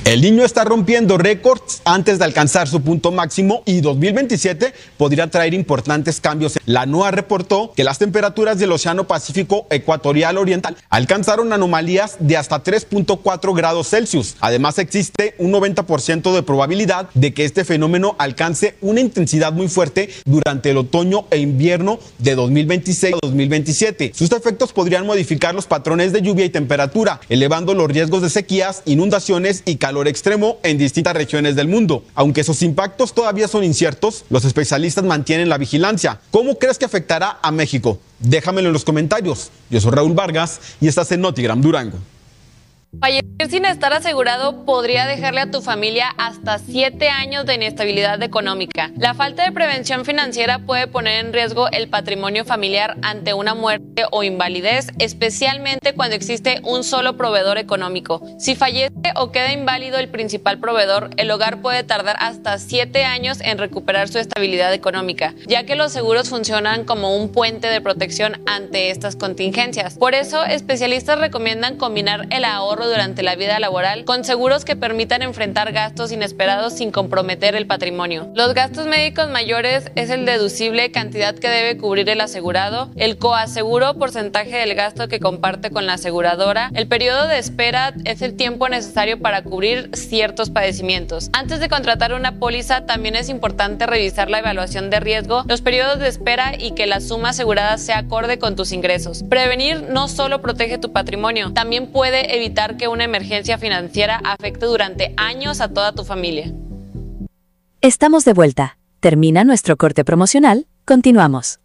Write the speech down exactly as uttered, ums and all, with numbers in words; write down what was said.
El Niño está rompiendo récords antes de alcanzar su punto máximo y dos mil veintisiete podría traer importantes cambios. La NOAA reportó que las temperaturas del Océano Pacífico Ecuatorial Oriental alcanzaron anomalías de hasta tres punto cuatro grados Celsius. Además, existe un noventa por ciento de probabilidad de que este fenómeno alcance una intensidad muy fuerte durante el otoño e invierno de dos mil veintiséis a dos mil veintisiete. Sus efectos podrían modificar los patrones de lluvia y temperatura, elevando los riesgos de sequías, inundaciones y calor extremo en distintas regiones del mundo. Aunque sus impactos todavía son inciertos, los especialistas mantienen la vigilancia. ¿Cómo crees que afectará a México? Déjamelo en los comentarios. Yo soy Raúl Vargas y estás en Notigram Durango. Fallecer sin estar asegurado podría dejarle a tu familia hasta siete años de inestabilidad económica. La falta de prevención financiera puede poner en riesgo el patrimonio familiar ante una muerte o invalidez, especialmente cuando existe un solo proveedor económico. Si fallece o queda inválido el principal proveedor, el hogar puede tardar hasta siete años en recuperar su estabilidad económica, ya que los seguros funcionan como un puente de protección ante estas contingencias. Por eso, especialistas recomiendan combinar el ahorro durante la vida laboral con seguros que permitan enfrentar gastos inesperados sin comprometer el patrimonio. Los gastos médicos mayores es el deducible cantidad que debe cubrir el asegurado, el coaseguro porcentaje del gasto que comparte con la aseguradora, el periodo de espera es el tiempo necesario para cubrir ciertos padecimientos. Antes de contratar una póliza también es importante revisar la evaluación de riesgo, los periodos de espera y que la suma asegurada sea acorde con tus ingresos. Prevenir no solo protege tu patrimonio, también puede evitar que una emergencia financiera afecte durante años a toda tu familia. Estamos de vuelta. Termina nuestro corte promocional. Continuamos.